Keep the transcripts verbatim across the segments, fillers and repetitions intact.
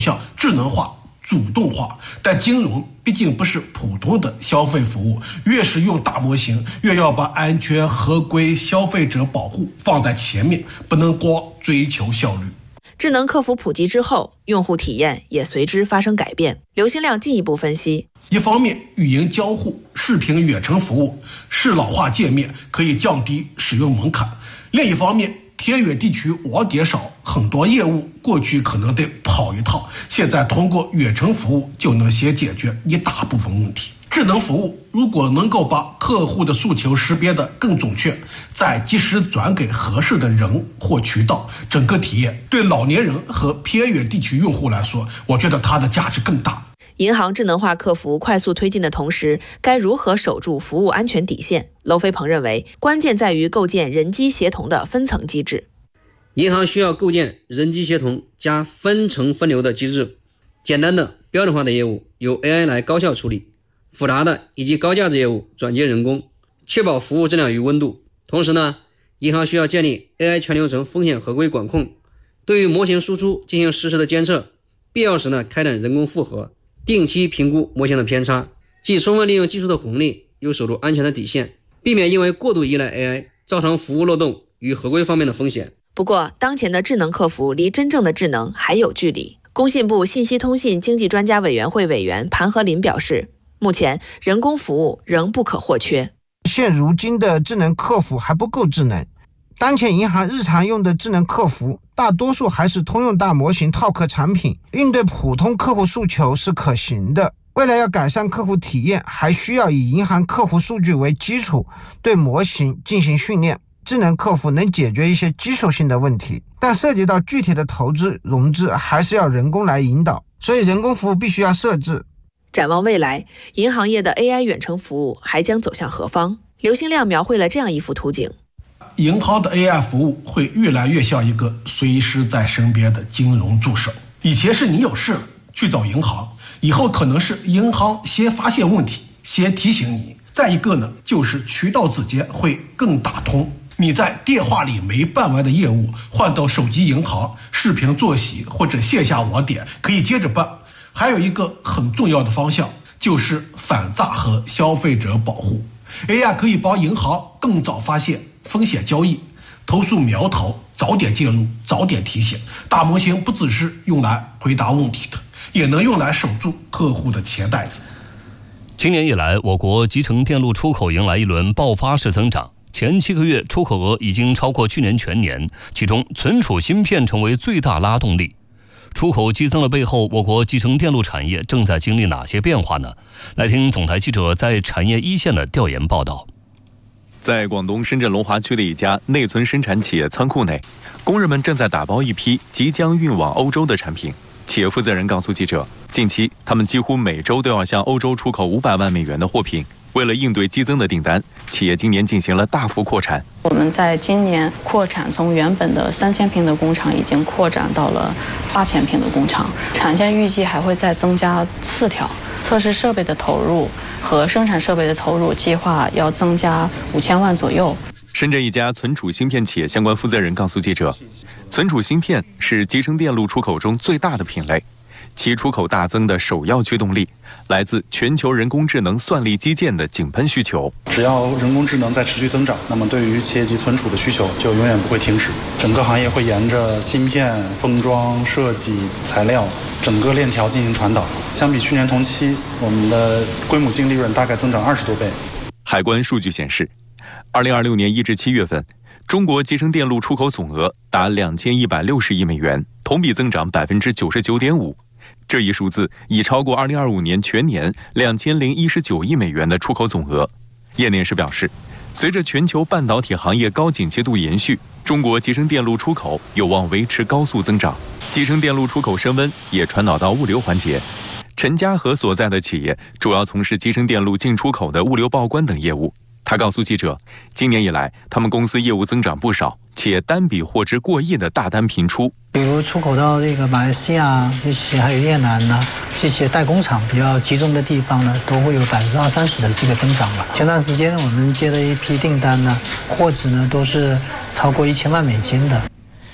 向智能化、主动化，但金融毕竟不是普通的消费服务，越是用大模型，越要把安全、合规、消费者保护放在前面，不能光追求效率。 智能客服普及之后，用户体验也随之发生改变。刘兴亮进一步分析， 一方面，语音交互、视频远程服务、适老化界面可以降低使用门槛；另一方面，偏远地区网点少，很多业务过去可能得跑一趟，现在通过远程服务就能先解决一大部分问题。智能服务如果能够把客户的诉求识别得更准确，再及时转给合适的人或渠道，整个体验对老年人和偏远地区用户来说，我觉得它的价值更大。 银行智能化客服快速推进的同时，该如何守住服务安全底线？娄飞鹏认为，关键在于构建人机协同的分层机制。 银行需要构建人机协同加分层分流的机制，简单的标准化的业务由 A I 来高效处理，复杂的以及高价值业务转接人工，确保服务质量与温度。同时呢，银行需要建立 A I 全流程风险合规管控，对于模型输出进行实时的监测，必要时呢开展人工复核，定期评估模型的偏差，既充分利用技术的红利，又守住安全的底线，避免因为过度依赖 A I 造成服务漏洞与合规方面的风险。 不过，当前的智能客服离真正的智能还有距离。工信部信息通信经济专家委员会委员盘和林表示，目前人工服务仍不可或缺。 现如今的智能客服还不够智能，当前银行日常用的智能客服大多数还是通用大模型套壳产品，应对普通客户诉求是可行的。未来要改善客户体验，还需要以银行客户数据为基础，对模型进行训练。智能客服能解决一些基础性的问题，但涉及到具体的投资融资还是要人工来引导，所以人工服务必须要设置。 展望未来，银行业的 A I 远程服务还将走向何方？刘兴亮描绘了这样一幅图景： 银行的 A I 服务会越来越像一个随时在身边的金融助手。以前是你有事了去找银行，以后可能是银行先发现问题，先提醒你。再一个呢，就是渠道之间会更打通。你在电话里没办完的业务，换到手机银行、视频坐席或者线下网点可以接着办。还有一个很重要的方向，就是反诈和消费者保护。A I 可以帮银行更早发现风险交易、投诉苗头，早点介入，早点提醒。大模型不只是用来回答问题的，也能用来守住客户的钱袋子。 今年以来，我国集成电路出口迎来一轮爆发式增长。前七个月出口额已经超过去年全年，其中存储芯片成为最大拉动力。出口激增的背后，我国集成电路产业正在经历哪些变化呢？来听总台记者在产业一线的调研报道。 在广东深圳龙华区的一家内存生产企业仓库内，工人们正在打包一批即将运往欧洲的产品。企业负责人告诉记者，近期他们几乎每周都要向欧洲出口五百万美元的货品。为了应对激增的订单，企业今年进行了大幅扩产。 我们在今年扩产，从原本的三千平的工厂已经扩展到了八千平的工厂，产线预计还会再增加四条。测试设备的投入和生产设备的投入计划要增加五千万左右。 深圳一家存储芯片企业相关负责人告诉记者，存储芯片是集成电路出口中最大的品类。其出口大增的首要驱动力来自全球人工智能算力基建的井喷需求。 只要人工智能在持续增长，那么对于企业级存储的需求就永远不会停止。整个行业会沿着芯片、封装、设计、材料整个链条进行传导。相比去年同期，我们的规模净利润大概增长二十多倍。 海关数据显示，二零二六年一至七月份，中国集成电路出口总额达两千一百六十亿美元，同比增长百分之九十九点五。这一数字已超过二零二五年全年两千零一十九亿美元的出口总额。业内人士表示，随着全球半导体行业高景气度延续，中国集成电路出口有望维持高速增长。集成电路出口升温也传导到物流环节。陈家和所在的企业主要从事集成电路进出口的物流报关等业务。他告诉记者，今年以来，他们公司业务增长不少，且单笔获知过亿的大单频出。 比如出口到这个马来西亚这些，还有越南呢，这些代工厂比较集中的地方呢，都会有百分之二三十的这个增长吧。前段时间我们接的一批订单呢，货值呢都是超过一千万美金的。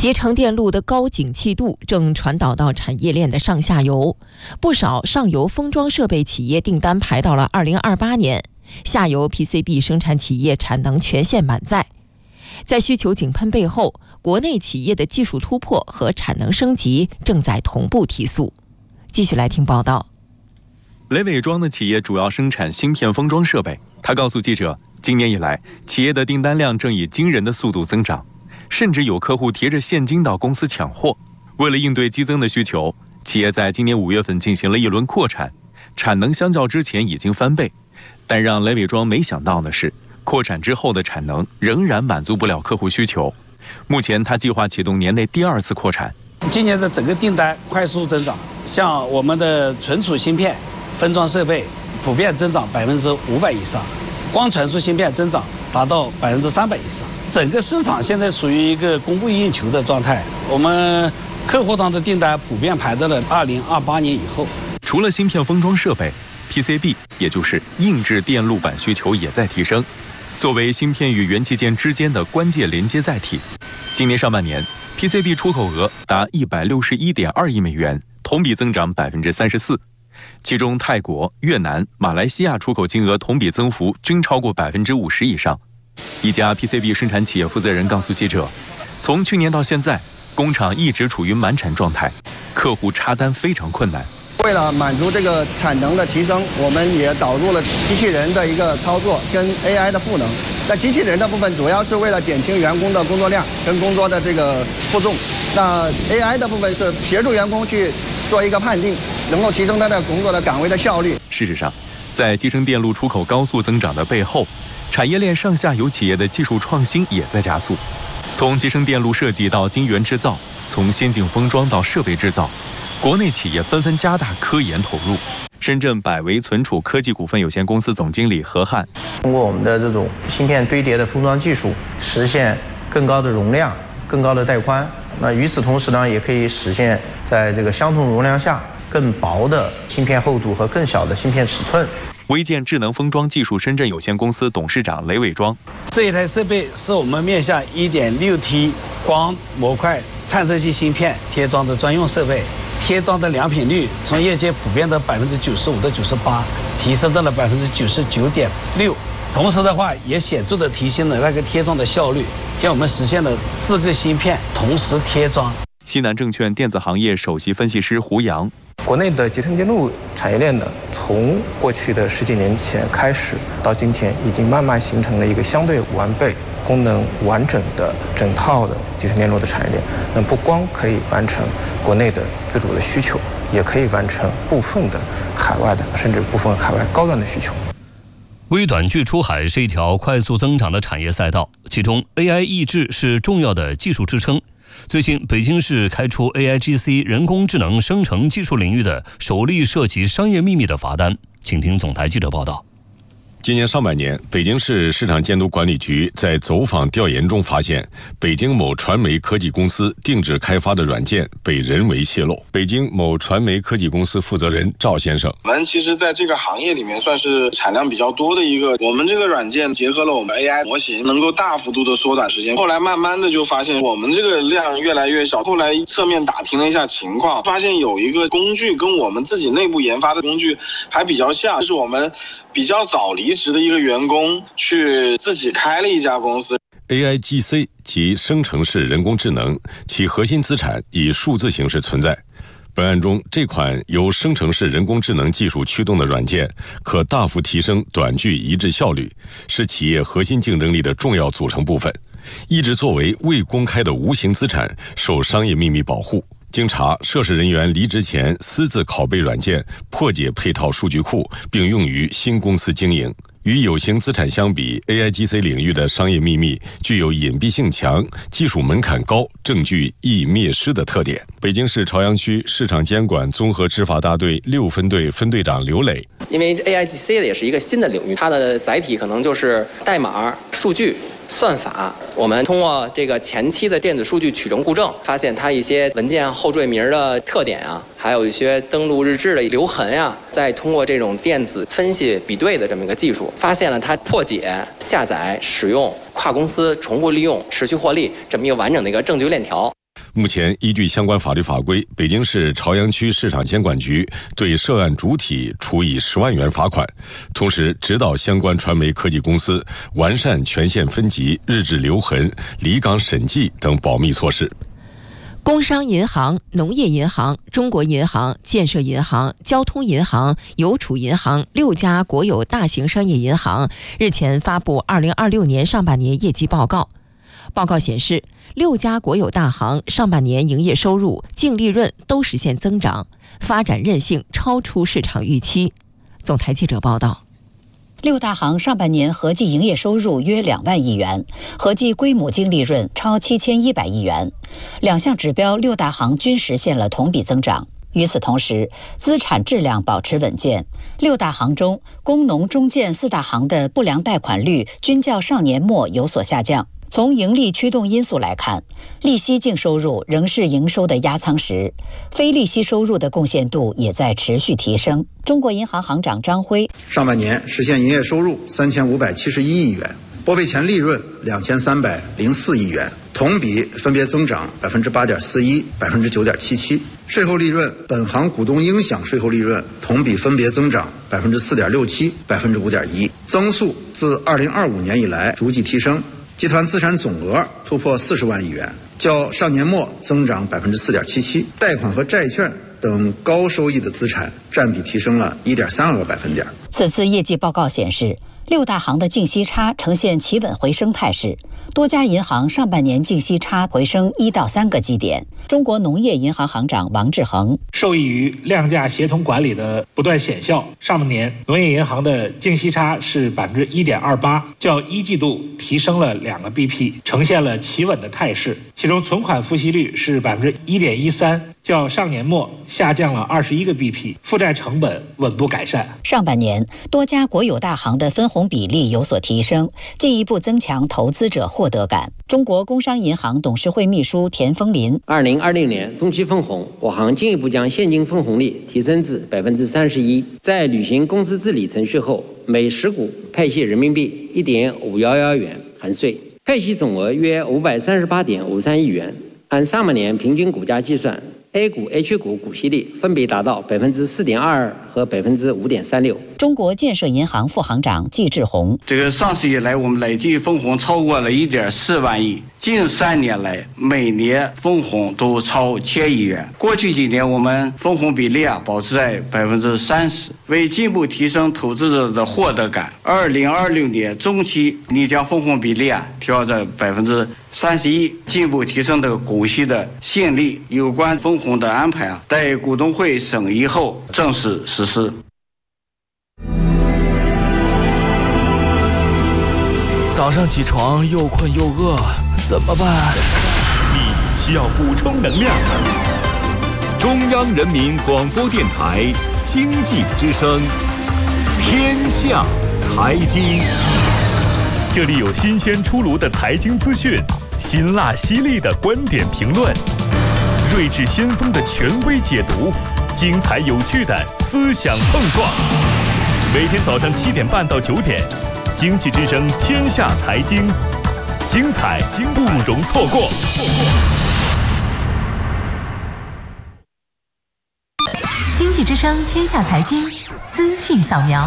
集成电路的高景气度正传导到产业链的上下游，不少上游封装设备企业订单排到了二零二八年，下游 P C B 生产企业产能全线满载。在需求井喷背后，国内企业的技术突破和产能升级正在同步提速。继续来听报道。 雷伟庄的企业主要生产芯片封装设备，他告诉记者，今年以来，企业的订单量正以惊人的速度增长，甚至有客户提着现金到公司抢货。为了应对激增的需求，企业在今年五月份进行了一轮扩产，产能相较之前已经翻倍。但让雷伟庄没想到的是，扩产之后的产能仍然满足不了客户需求。目前他计划启动年内第二次扩产。 今年的整个订单快速增长，像我们的存储芯片、分装设备普遍增长百分之五百以上，光传输芯片增长达到百分之三百以上。整个市场现在属于一个供不应求的状态，我们客户端的订单普遍排到了二零二八年以后。 除了芯片封装设备 ，P C B 也就是硬质电路板需求也在提升。作为芯片与元器件之间的关键连接载体，今年上半年 P C B 出口额达一百六十一点二亿美元，同比增长百分之三十四。其中，泰国、越南、马来西亚出口金额同比增幅均超过百分之五十以上。一家 P C B 生产企业负责人告诉记者，从去年到现在，工厂一直处于满产状态，客户插单非常困难。 为了满足这个产能的提升，我们也导入了机器人的一个操作跟 A I 的赋能。那机器人的部分主要是为了减轻员工的工作量跟工作的这个负重，那 A I 的部分是协助员工去做一个判定，能够提升他的工作的岗位的效率。 事实上，在集成电路出口高速增长的背后，产业链上下游企业的技术创新也在加速。从集成电路设计到晶圆制造，从先进封装到设备制造，国内企业纷纷加大科研投入。深圳百维存储科技股份有限公司总经理何汉， 通过我们的这种芯片堆叠的封装技术，实现更高的容量、更高的带宽。那与此同时呢，也可以实现在这个相同容量下更薄的芯片厚度和更小的芯片尺寸。 微建智能封装技术深圳有限公司董事长雷伟庄， 这一台设备是我们面向 一点六 T 光模块探测器芯片贴装的专用设备。贴装的良品率从业界普遍的百分之九十五到九十八，提升到了百分之九十九点六。同时的话，也显著的提升了那个贴装的效率，让我们实现了四个芯片同时贴装。 西南证券电子行业首席分析师胡杨， 国内的集成电路产业链呢，从过去的十几年前开始到今天，已经慢慢形成了一个相对完备、功能完整的整套的集成电路的产业链。那不光可以完成国内的自主的需求，也可以完成部分的海外的，甚至部分海外高端的需求。 微短距出海是一条快速增长的产业赛道，其中 A I 抑制是重要的技术支撑。最近，北京市开出 A I G C 人工智能生成技术领域的首例涉及商业秘密的罚单，请听总台记者报道。 今年上半年，北京市市场监督管理局在走访调研中发现，北京某传媒科技公司定制开发的软件被人为泄露。北京某传媒科技公司负责人赵先生： 我们其实在这个行业里面算是产量比较多的一个，我们这个软件结合了我们 A I 模型，能够大幅度的缩短时间。后来慢慢的就发现我们这个量越来越小，后来侧面打听了一下情况，发现有一个工具跟我们自己内部研发的工具还比较像，就是我们比较早离职的一个员工去自己开了一家公司。 A I G C 即生成式人工智能，其核心资产以数字形式存在。本案中，这款由生成式人工智能技术驱动的软件，可大幅提升短距移植效率，是企业核心竞争力的重要组成部分，一直作为未公开的无形资产，受商业秘密保护。经查，涉事人员离职前私自拷贝软件，破解配套数据库，并用于新公司经营。与有形资产相比 ，A I G C 领域的商业秘密具有隐蔽性强、技术门槛高、证据易灭失的特点。北京市朝阳区市场监管综合执法大队六分队分队长刘磊： 因为 A I G C 也是一个新的领域，它的载体可能就是代码、数据、算法。我们通过这个前期的电子数据取证固证，发现它一些文件后缀名的特点啊，还有一些登录日志的留痕呀，再通过这种电子分析比对的这么一个技术，发现了它破解、下载、使用、跨公司重复利用、持续获利这么一个完整的一个证据链条。 目前依据相关法律法规，北京市朝阳区市场监管局对涉案主体处以十万元罚款，同时指导相关传媒科技公司完善权限分级、日志留痕、离岗审计等保密措施。 工商银行、农业银行、中国银行、建设银行、交通银行、邮储银行六家国有大型商业银行日前发布二零二六年上半年业绩报告。报告显示，六家国有大行上半年营业收入、净利润都实现增长，发展韧性超出市场预期。总台记者报道。 六大行上半年合计营业收入约两万亿元，合计归母净利润超七千一百亿元，两项指标六大行均实现了同比增长。与此同时，资产质量保持稳健。六大行中，工农中建四大行的不良贷款率均较上年末有所下降。从盈利驱动因素来看，利息净收入仍是营收的压舱石，非利息收入的贡献度也在持续提升。中国银行行长张辉， 上半年实现营业收入三千五百七十一亿元，拨备前利润两千三百零四亿元，同比分别增长百分之八点四一、百分之九点七七。税后利润、本行股东应享税后利润同比分别增长百分之四点六七、百分之五点一，增速自二零二五年以来逐季提升。集团资产总额突破四十万亿元，较上年末增长百分之四点七七，贷款和债券等高收益的资产占比提升了一点三二个百分点。 此次业绩报告显示，六大行的净息差呈现企稳回升态势，多家银行上半年净息差回升一到三个基点。中国农业银行行长王志恒， 受益于量价协同管理的不断显效，上半年农业银行的净息差是百分之一点二八，较一季度提升了两个 B P， 呈现了企稳的态势。其中存款付息率是百分之一点一三，较上年末下降了二十一个 B P， 负债成本稳步改善。 上半年多家国有大行的分红比例有所提升，进一步增强投资者获得感。中国工商银行董事会秘书田丰林， 二零二六年中期分红，我行进一步将现金分红率提升至百分之三十一，在履行公司治理程序后，每十股派息人民币一点五幺幺元含税，派息总额约五百三十八点五三亿元。按上半年平均股价计算，A 股、H 股股息率分别达到百分之四点二二和百分之五点三六。 中国建设银行副行长季志红， 这个上市以来，我们累计分红超过了一点四万亿，近三年来每年分红都超千亿元。过去几年，我们分红比例啊保持在百分之三十，为进一步提升投资者的获得感，二零二六年中期拟将分红比例啊调在百分之三十一，进一步提升这个股息的吸引力。有关分红的安排啊，待股东会审议后正式实施。 早上起床又困又饿，怎么办？ 你需要补充能量。中央人民广播电台经济之声，天下财经。这里有新鲜出炉的财经资讯，辛辣犀利的观点评论，睿智先锋的权威解读，精彩有趣的思想碰撞。每天早上七点半到九点，经济之声天下财经，精彩不容错过。 经济之声天下财经资讯扫描。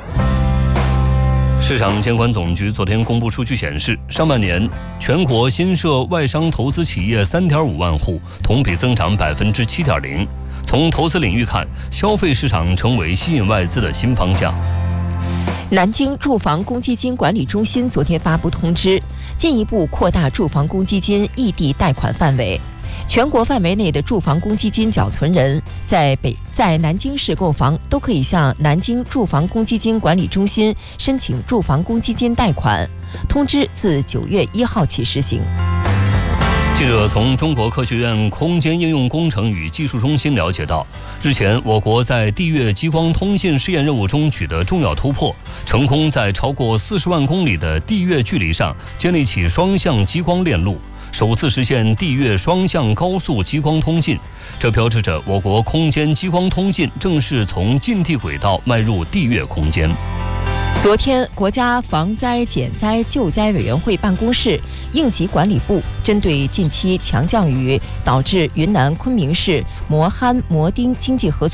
市场监管总局昨天公布数据显示，上半年全国新设外商投资企业 三点五万户，同比增长 百分之七点零。从投资领域看，消费市场成为吸引外资的新方向。 南京住房公积金管理中心昨天发布通知，进一步扩大住房公积金异地贷款范围。全国范围内的住房公积金缴存人在北在南京市购房都可以向南京住房公积金管理中心申请住房公积金贷款。通知自九月一号起实行。 记者从中国科学院空间应用工程与技术中心了解到，日前我国在地月激光通信试验任务中取得重要突破，成功在超过四十万公里的地月距离上建立起双向激光链路，首次实现地月双向高速激光通信。这标志着我国空间激光通信正式从近地轨道迈入地月空间。 昨天，国家防灾减灾救灾委员会办公室、应急管理部针对近期强降雨导致云南昆明市磨憨磨丁经济合作